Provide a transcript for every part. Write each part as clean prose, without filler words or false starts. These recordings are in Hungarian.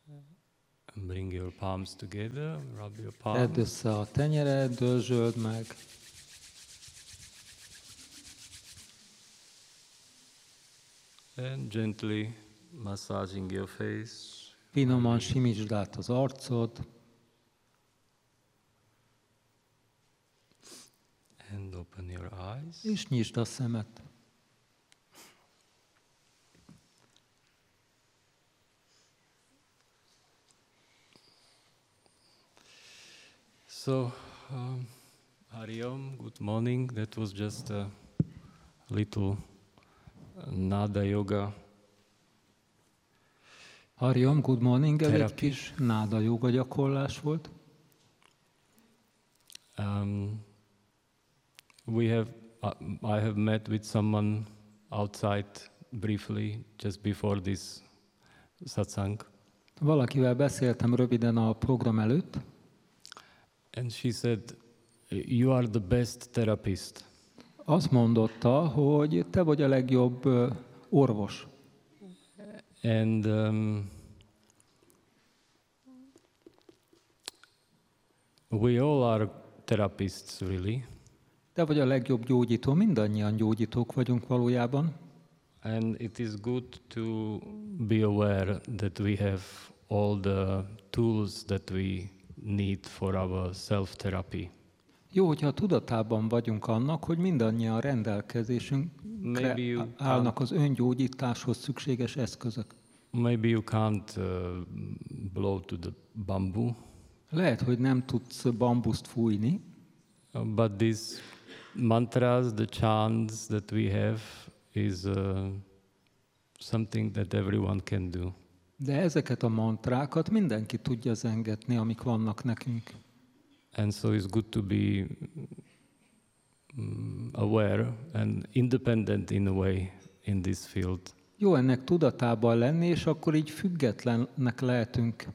Bring your palms together, rub your Tedd palms. össze a tenyered, dörzsöld meg. And gently massaging your face. Finoman simítsd át az arcod, And open your eyes. és nyisd a szemed. So, Hari Om, good morning. That was just a little Nada Yoga. Hari Om, good morning, ez egy Therapy. kis náda jóga gyakorlás volt. I have met with someone outside briefly just before this satsang, Valakivel beszéltem röviden a program előtt, and she said, "You are the best therapist." azt mondotta, hogy te vagy a legjobb orvos. And we all are therapists, really. Te vagy a legjobb gyógyító, mindannyian gyógyítók vagyunk valójában. And it is good to be aware that we have all the tools that we need for our self-therapy. Jó, hogyha tudatában vagyunk annak, hogy mindannyian rendelkezésünkre állnak az öngyógyításhoz szükséges eszközök. Maybe you can't blow to the bamboo, Lehet, hogy nem tudsz bambuszt fújni, but these mantras, the chants that we have is something that everyone can do. de ezeket a mantrákat mindenki tudja zengetni, amik vannak nekünk. And so it's good to be aware and independent in a way in this field. Jó ennek tudatában lenni, és akkor így függetlennek lehetünk.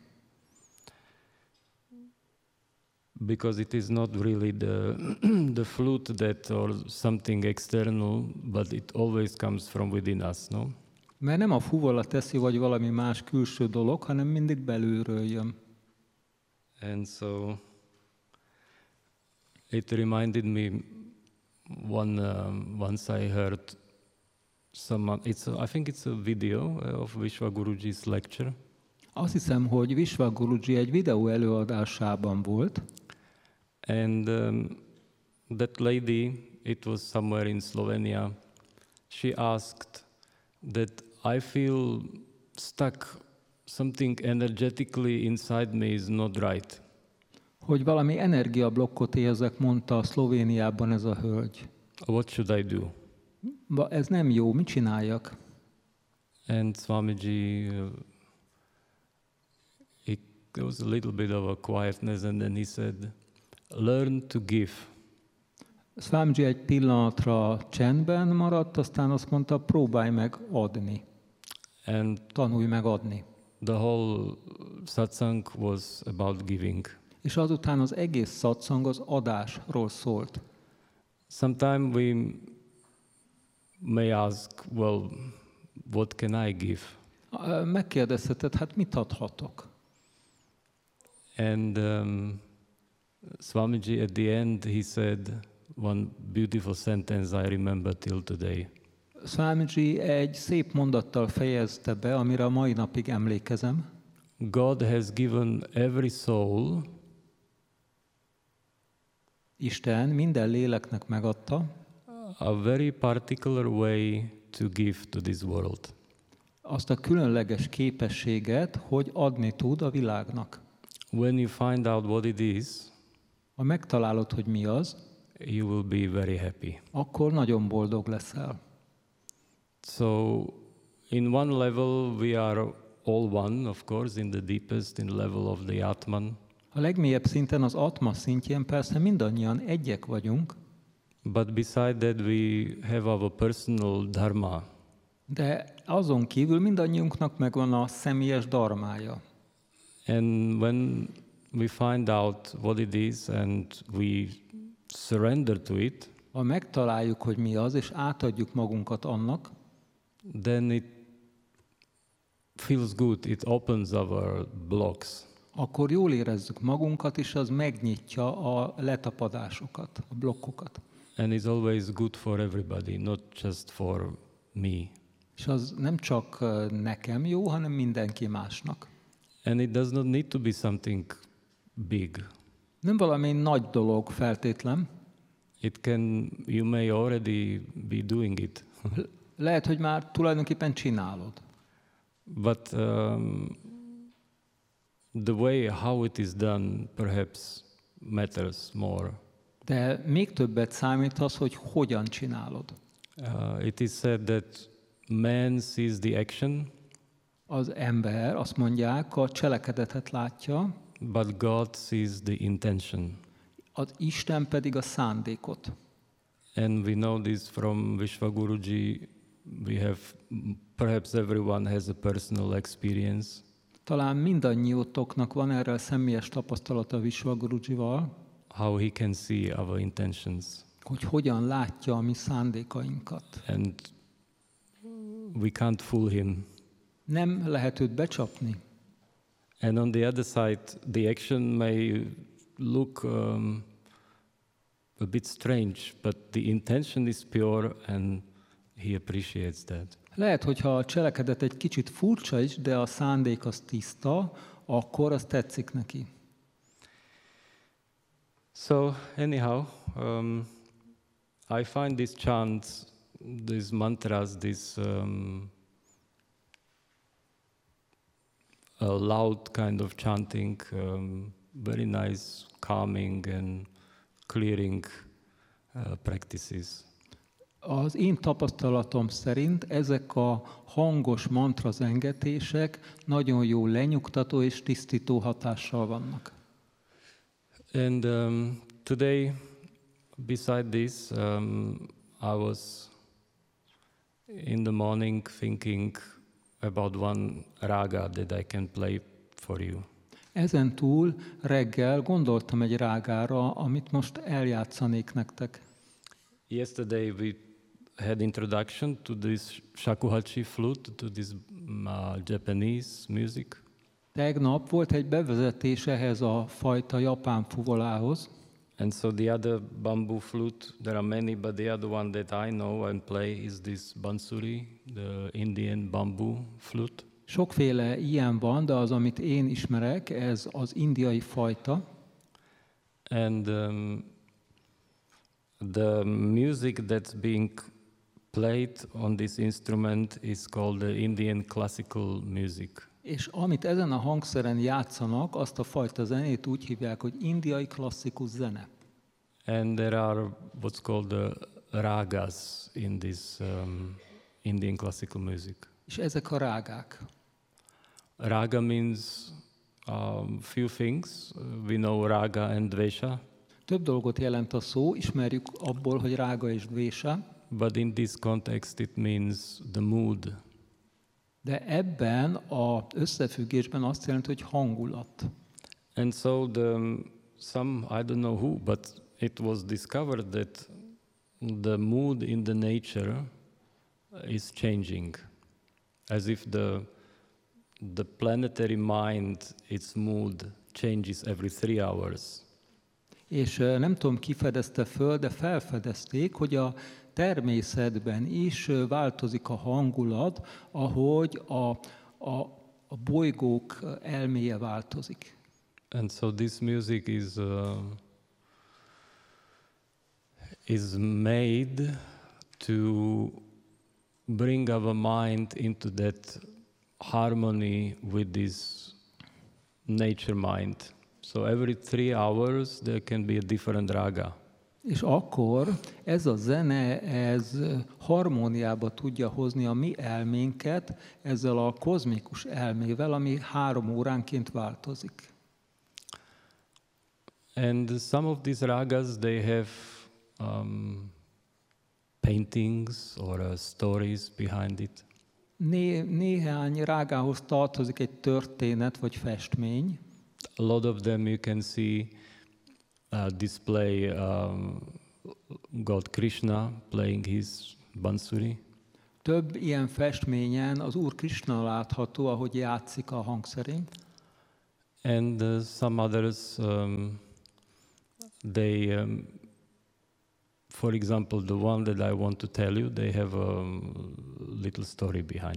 Because it is not really the flute that or something external, but it always comes from within us, no? Mert nem a fuvola teszi, vagy valami más külső dolog, hanem mindig belülről jön. And so it reminded me once I heard someone. I think it's a video of Vishwa Guruji's lecture. Azt hiszem, hogy Vishwa Guruji egy videó előadásában volt, And that lady, it was somewhere in Slovenia, she asked that I feel stuck, something energetically inside me is not right. hogy valami energiablokkot érzek, mondta Szlovéniában ez a hölgy. What should I do? Ez nem jó, mit csináljak? And Swamiji, there was a little bit of a quietness, and then he said, learn to give. Swamiji egy pillanatra csendben maradt, aztán azt mondta, próbálj meg adni. And Tanulj meg adni. the whole satsang was about giving. És azután az egész satsang az adásról szólt. Sometimes we may ask, well, what can I give? Megkérdezheted, hát mit adhatok? And Swamiji at the end, he said one beautiful sentence I remember till today. Swamiji egy szép mondattal fejezte be, amire a mai napig emlékezem. God has given every soul Isten minden léleknek megadta a very particular way to give to this world. azt a különleges képességet, hogy adni tud a világnak. When you find out what it is, Ha megtalálod, hogy mi az, you will be very happy. akkor nagyon boldog leszel. So, in one level, we are all one, of course, in the deepest, in the level of the Atman. A legmélyebb szinten, az Atma szintjén persze mindannyian egyek vagyunk, But beside that, we have our personal dharma. de azon kívül mindannyiunknak megvan a személyes dharmája. And when we find out what it is and we surrender to it, Ha megtaláljuk, hogy mi az, és átadjuk magunkat annak, then feels good. It opens our blocks. Akkor jól érezzük magunkat, és az megnyitja a letapadásokat, a blokkokat. And it's always good for everybody, not just for me. És az nem csak nekem jó, hanem mindenki másnak. And it does not need to be something big. Nem valami nagy dolog feltétlen. You may already be doing it. Lehet, hogy már tulajdonképpen csinálod. But the way how it is done perhaps matters more. De még többet számít az, hogy hogyan csinálod. It is said that man sees the action, Az ember, azt mondják, a cselekedetet látja, but God sees the intention. az Isten pedig a szándékot. And we know this from Vishwaguruji. Perhaps everyone has a personal experience. Talán mindannyiótoknak van erről személyes tapasztalata Vishwagurujival, how he can see our intentions. Hogy hogyan látja a mi szándékainkat. And we can't fool him. Nem lehet őt becsapni. And on the other side, the action may look a bit strange, but the intention is pure and he appreciates that. Lehet, hogyha a cselekedet egy kicsit furcsa is, de a szándék az tiszta, akkor az tetszik neki. So anyhow, I find these chants, these mantras, this a loud kind of chanting, very nice, calming and clearing practices. Az én tapasztalatom szerint ezek a hangos mantra zengetések nagyon jó lenyugtató és tisztító hatással vannak. And today, beside this, I was in the morning thinking about one raga that I can play for you. Ezen túl reggel gondoltam egy rágára, amit most eljátszanék nektek. Yesterday we had introduction to this shakuhachi flute, to this Japanese music. Tegnap volt egy bevezetés ehhez a fajta japán fuvolához. And so the other bamboo flute, there are many, but the other one that I know and play is this bansuri, the Indian bamboo flute. Sokféle ilyen van, de az, amit én ismerek, ez az indiai fajta. And the music that's being played on this instrument is called the Indian classical music. És amit ezen a hangszeren játszanak, azt a fajta zenét úgy hívják, hogy indiai klasszikus zene. And there are what's called the ragas in this Indian classical music. És ezek a rágák. Raga means few things. We know raga and dvesha. Több dolgot jelent a szó, ismerjük abból, hogy rága és dvesha. But in this context it means the mood. De ebben az összefüggésben azt jelenti, hogy hangulat. And so some, I don't know who, but it was discovered that the mood in the nature is changing. As if the planetary mind, its mood changes every 3 hours. És nem tudom, ki fedezte föl, de felfedezték, hogy a természetben is változik a hangulat, ahogy a bolygók elméje változik. And so this music is made to bring our mind into that harmony with this nature mind. So every 3 hours there can be a different raga. És akkor ez a zene, ez harmóniába tudja hozni a mi elménket ezzel a kozmikus elmével, ami 3 óránként változik. And some of these ragas, they have paintings or stories behind it. Néhány rágához tartozik egy történet vagy festmény. A lot of them you can see display God Krishna playing his bansuri. több ilyen festményen az Úr Krishna látható, ahogy játszik a hangszerén. And some others, they, for example, the one that I want to tell you, they have a little story behind.